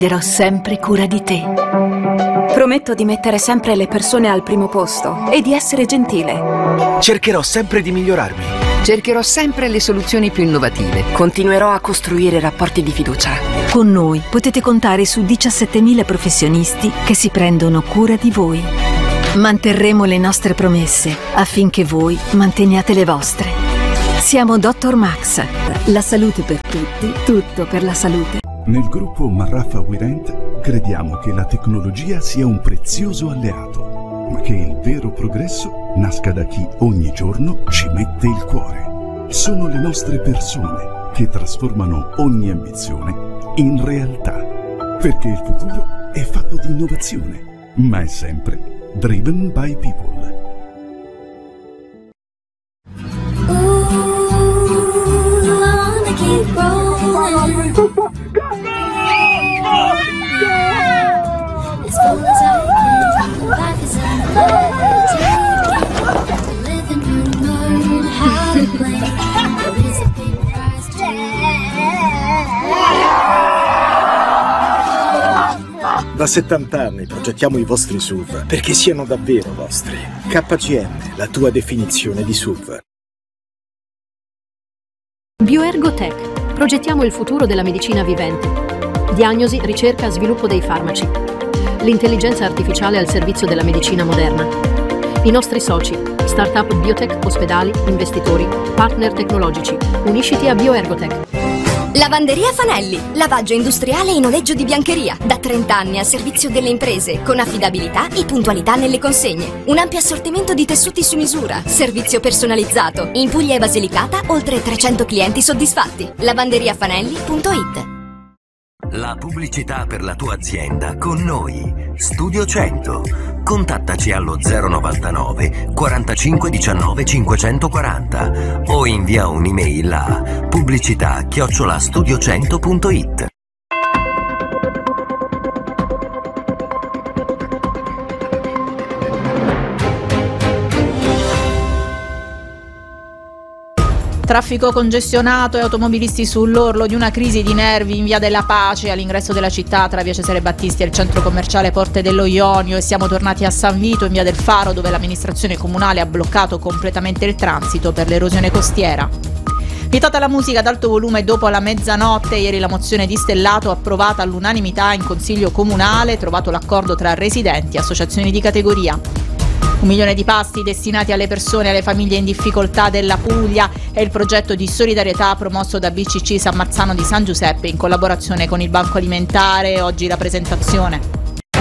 Prenderò sempre cura di te. Prometto di mettere sempre le persone al primo posto e di essere gentile. Cercherò sempre di migliorarmi. Cercherò sempre le soluzioni più innovative. Continuerò a costruire rapporti di fiducia. Con noi potete contare su 17.000 professionisti che si prendono cura di voi. Manterremo le nostre promesse affinché voi manteniate le vostre. Siamo Dr. Max. La salute per tutti, tutto per la salute. Nel gruppo Marraffa Wirent crediamo che la tecnologia sia un prezioso alleato, ma che il vero progresso nasca da chi ogni giorno ci mette il cuore. Sono le nostre persone che trasformano ogni ambizione in realtà, perché il futuro è fatto di innovazione, ma è sempre driven by people. Keep rolling. As full as I can, life is unfair. Living to learn how to play. There is a big prize to pay. Da 70 anni progettiamo i vostri SUV perché siano davvero vostri. KGM, la tua definizione di SUV. Bioergotech. Progettiamo il futuro della medicina vivente. Diagnosi, ricerca, sviluppo dei farmaci. L'intelligenza artificiale al servizio della medicina moderna. I nostri soci, startup biotech, ospedali, investitori, partner tecnologici. Unisciti a Bioergotech. Lavanderia Fanelli, lavaggio industriale in noleggio di biancheria, da 30 anni al servizio delle imprese, con affidabilità e puntualità nelle consegne. Un ampio assortimento di tessuti su misura, servizio personalizzato. In Puglia e Basilicata, oltre 300 clienti soddisfatti. lavanderiafanelli.it. La pubblicità per la tua azienda con noi. Studio 100. Contattaci allo 099 45 19 540 o invia un'email a pubblicità@studio100.it. Traffico congestionato e automobilisti sull'orlo di una crisi di nervi in via della Pace, all'ingresso della città tra via Cesare Battisti e il centro commerciale Porte dello Ionio, e siamo tornati a San Vito in via del Faro, dove l'amministrazione comunale ha bloccato completamente il transito per l'erosione costiera. Vietata la musica ad alto volume dopo la mezzanotte, ieri la mozione di Stellato approvata all'unanimità in Consiglio Comunale, trovato l'accordo tra residenti e associazioni di categoria. 1 milione di pasti destinati alle persone e alle famiglie in difficoltà della Puglia è il progetto di solidarietà promosso da BCC San Marzano di San Giuseppe in collaborazione con il Banco Alimentare. Oggi la presentazione.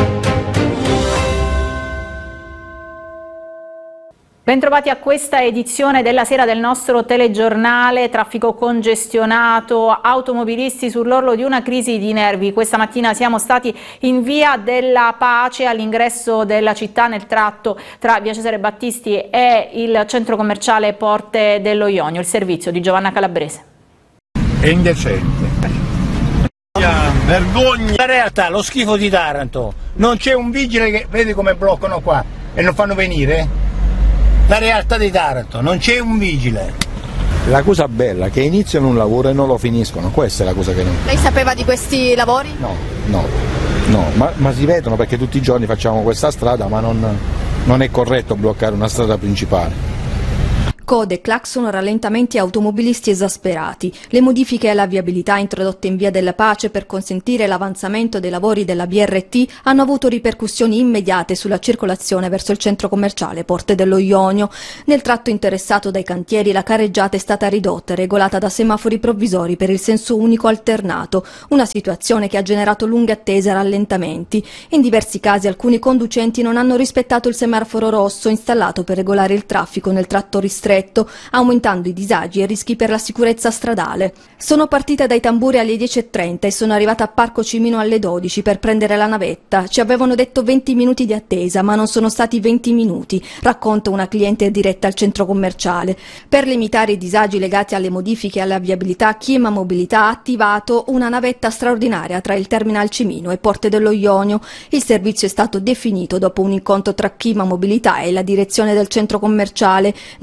Bentrovati a questa edizione della sera del nostro telegiornale. Traffico congestionato, automobilisti sull'orlo di una crisi di nervi. Questa mattina siamo stati in via della Pace, all'ingresso della città, nel tratto tra via Cesare Battisti e il centro commerciale Porte dello Ionio. Il servizio di Giovanna Calabrese. È indecente. Vergogna! La realtà, lo schifo di Taranto. Non c'è un vigile che vedi come bloccano qua e non fanno venire? La realtà di Taranto, non c'è un vigile. La cosa bella è che iniziano un lavoro e non lo finiscono, questa è la cosa che non... Lei sapeva di questi lavori? No, ma si vedono perché tutti i giorni facciamo questa strada, ma non è corretto bloccare una strada principale. Code, clacson, rallentamenti e automobilisti esasperati. Le modifiche alla viabilità introdotte in via della Pace per consentire l'avanzamento dei lavori della BRT hanno avuto ripercussioni immediate sulla circolazione verso il centro commerciale Porte dello Ionio. Nel tratto interessato dai cantieri la carreggiata è stata ridotta e regolata da semafori provvisori per il senso unico alternato, una situazione che ha generato lunghe attese e rallentamenti. In diversi casi alcuni conducenti non hanno rispettato il semaforo rosso installato per regolare il traffico nel tratto ristretto, aumentando i disagi e rischi per la sicurezza stradale. Sono partita dai Tamburi alle 10:30 e sono arrivata a Parco Cimino alle 12 per prendere la navetta. Ci avevano detto 20 minuti di attesa, ma non sono stati 20 minuti, racconta una cliente diretta al centro commerciale. Per limitare i disagi legati alle modifiche alla viabilità, Chima Mobilità ha attivato una navetta straordinaria tra il Terminal Cimino e Porte dello Ionio. Il servizio è stato definito dopo un incontro tra Chima Mobilità e la direzione del centro commerciale. Nel corso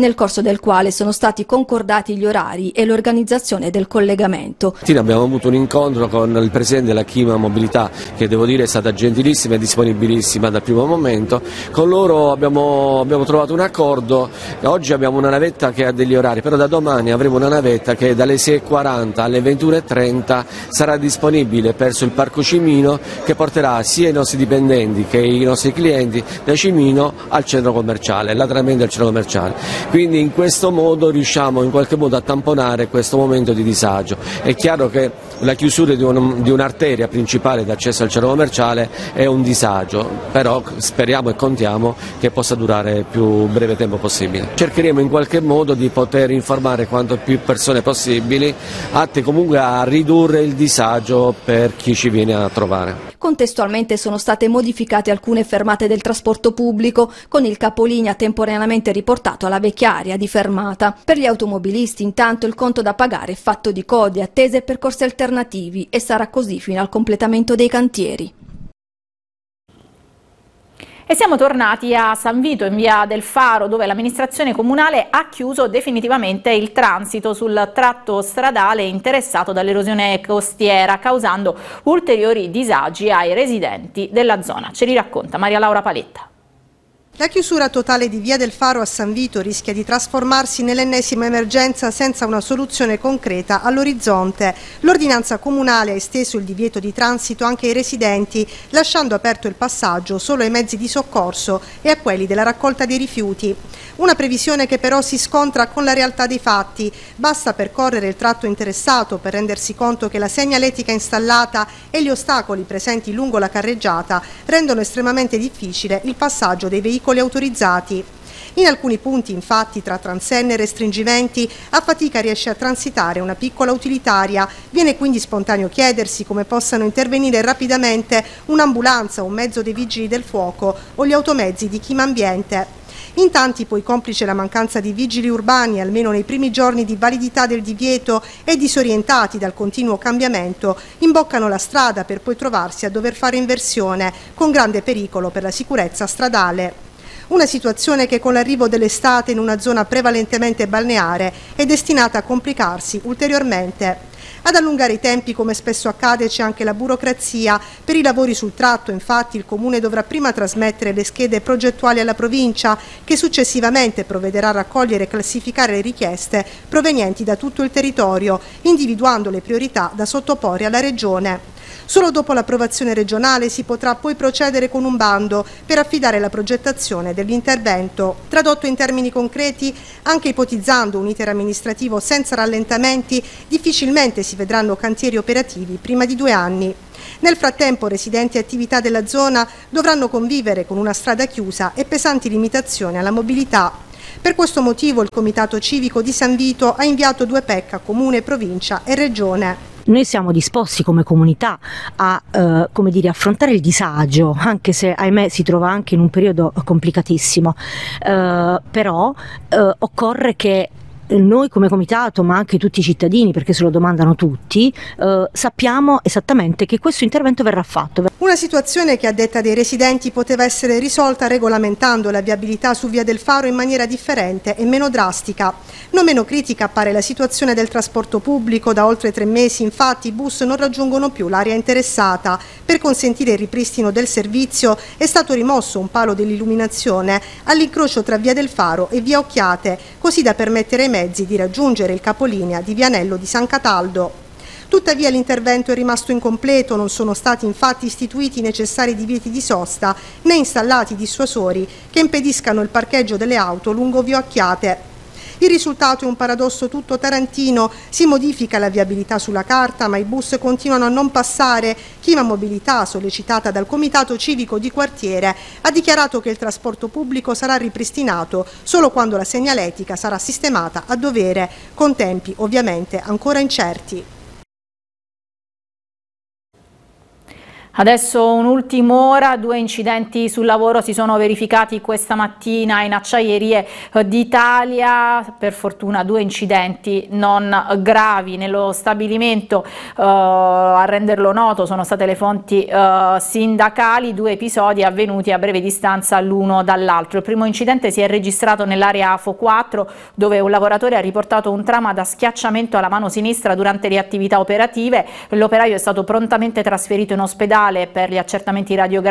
del quale sono stati concordati gli orari e l'organizzazione del collegamento. Abbiamo avuto un incontro con il presidente della Chima Mobilità, che devo dire è stata gentilissima e disponibilissima dal primo momento. Con loro abbiamo trovato un accordo. Oggi abbiamo una navetta che ha degli orari, però da domani avremo una navetta che dalle 6:40 alle 21:30 sarà disponibile verso il Parco Cimino, che porterà sia i nostri dipendenti che i nostri clienti da Cimino al centro commerciale, lateralmente al centro commerciale. Quindi in questo modo riusciamo in qualche modo a tamponare questo momento di disagio. È chiaro che la chiusura di un'arteria principale d'accesso al centro commerciale è un disagio, però speriamo e contiamo che possa durare il più breve tempo possibile. Cercheremo in qualche modo di poter informare quanto più persone possibili, atte comunque a ridurre il disagio per chi ci viene a trovare. Contestualmente sono state modificate alcune fermate del trasporto pubblico, con il capolinea temporaneamente riportato alla vecchia area di fermata. Per gli automobilisti intanto il conto da pagare è fatto di code, attese e percorsi alternativi, e sarà così fino al completamento dei cantieri. E siamo tornati a San Vito, in via del Faro, dove l'amministrazione comunale ha chiuso definitivamente il transito sul tratto stradale interessato dall'erosione costiera, causando ulteriori disagi ai residenti della zona. Ce li racconta Maria Laura Paletta. La chiusura totale di via del Faro a San Vito rischia di trasformarsi nell'ennesima emergenza senza una soluzione concreta all'orizzonte. L'ordinanza comunale ha esteso il divieto di transito anche ai residenti, lasciando aperto il passaggio solo ai mezzi di soccorso e a quelli della raccolta dei rifiuti. Una previsione che però si scontra con la realtà dei fatti. Basta percorrere il tratto interessato per rendersi conto che la segnaletica installata e gli ostacoli presenti lungo la carreggiata rendono estremamente difficile il passaggio dei veicoli autorizzati. In alcuni punti, infatti, tra transenne e restringimenti, a fatica riesce a transitare una piccola utilitaria. Viene quindi spontaneo chiedersi come possano intervenire rapidamente un'ambulanza o un mezzo dei vigili del fuoco o gli automezzi di Chima Ambiente. In tanti, poi, complice la mancanza di vigili urbani, almeno nei primi giorni di validità del divieto, e disorientati dal continuo cambiamento, imboccano la strada per poi trovarsi a dover fare inversione, con grande pericolo per la sicurezza stradale. Una situazione che con l'arrivo dell'estate in una zona prevalentemente balneare è destinata a complicarsi ulteriormente. Ad allungare i tempi, come spesso accade, c'è anche la burocrazia. Per i lavori sul tratto, infatti, il Comune dovrà prima trasmettere le schede progettuali alla provincia, che successivamente provvederà a raccogliere e classificare le richieste provenienti da tutto il territorio, individuando le priorità da sottoporre alla Regione. Solo dopo l'approvazione regionale si potrà poi procedere con un bando per affidare la progettazione dell'intervento. Tradotto in termini concreti, anche ipotizzando un iter amministrativo senza rallentamenti, difficilmente si vedranno cantieri operativi prima di 2 anni. Nel frattempo, residenti e attività della zona dovranno convivere con una strada chiusa e pesanti limitazioni alla mobilità. Per questo motivo il Comitato Civico di San Vito ha inviato 2 PEC a Comune, Provincia e Regione. Noi siamo disposti come comunità a affrontare il disagio, anche se ahimè si trova anche in un periodo complicatissimo, però occorre che noi come comitato, ma anche tutti i cittadini, perché se lo domandano tutti, sappiamo esattamente che questo intervento verrà fatto. Una situazione che, a detta dei residenti, poteva essere risolta regolamentando la viabilità su via del Faro in maniera differente e meno drastica. Non meno critica appare la situazione del trasporto pubblico. Da oltre 3 mesi, infatti, i bus non raggiungono più l'area interessata. Per consentire il ripristino del servizio è stato rimosso un palo dell'illuminazione all'incrocio tra via del Faro e via Occhiate, così da permettere ai mezzi di raggiungere il capolinea di Vianello di San Cataldo. Tuttavia l'intervento è rimasto incompleto, non sono stati infatti istituiti i necessari divieti di sosta né installati dissuasori che impediscano il parcheggio delle auto lungo via Occhiate. Il risultato è un paradosso tutto tarantino: si modifica la viabilità sulla carta, ma i bus continuano a non passare. Chima Mobilità, sollecitata dal Comitato Civico di Quartiere, ha dichiarato che il trasporto pubblico sarà ripristinato solo quando la segnaletica sarà sistemata a dovere, con tempi ovviamente ancora incerti. Adesso un'ultima ora, 2 incidenti sul lavoro si sono verificati questa mattina in Acciaierie d'Italia, per fortuna 2 incidenti non gravi nello stabilimento, a renderlo noto sono state le fonti sindacali, 2 episodi avvenuti a breve distanza l'uno dall'altro. Il primo incidente si è registrato nell'area AFO 4 dove un lavoratore ha riportato un trauma da schiacciamento alla mano sinistra durante le attività operative, l'operaio è stato prontamente trasferito in ospedale per gli accertamenti radiografici